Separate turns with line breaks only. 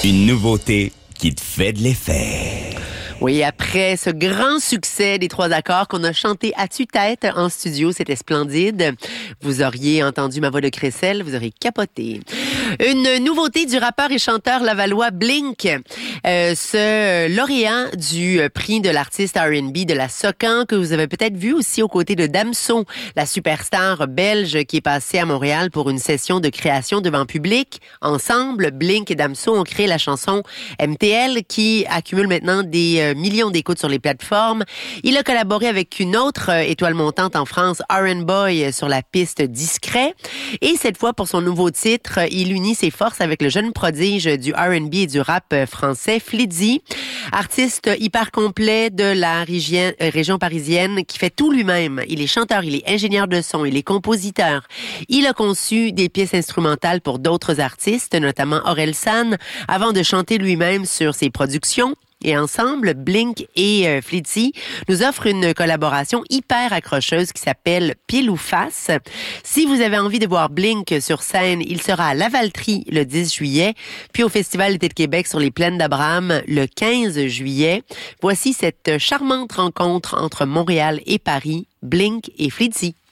Une nouveauté qui te fait de l'effet.
Oui, après ce grand succès des 3 accords qu'on a chanté à tue-tête en studio, c'était splendide. Vous auriez entendu ma voix de crécelle, vous auriez capoté. Une nouveauté du rappeur et chanteur lavallois Blink, ce lauréat du prix de l'artiste R&B de la Socan que vous avez peut-être vu aussi aux côtés de Damso, la superstar belge qui est passée à Montréal pour une session de création devant public. Ensemble, Blink et Damso ont créé la chanson MTL qui accumule maintenant des millions d'écoutes sur les plateformes. Il a collaboré avec une autre étoile montante en France, R&B Boy, sur la piste Discret. Et cette fois, pour son nouveau titre, il unit ses forces avec le jeune prodige du R&B et du rap français, Flidzy, artiste hyper complet de la région parisienne qui fait tout lui-même. Il est chanteur, il est ingénieur de son, il est compositeur. Il a conçu des pièces instrumentales pour d'autres artistes, notamment Orelsan, avant de chanter lui-même sur ses productions. Et ensemble, Blink et Flidzy nous offrent une collaboration hyper accrocheuse qui s'appelle Pile ou Face. Si vous avez envie de voir Blink sur scène, il sera à Lavaltrie le 10 juillet, puis au Festival d'été de Québec sur les Plaines d'Abraham le 15 juillet. Voici cette charmante rencontre entre Montréal et Paris, Blink et Flidzy.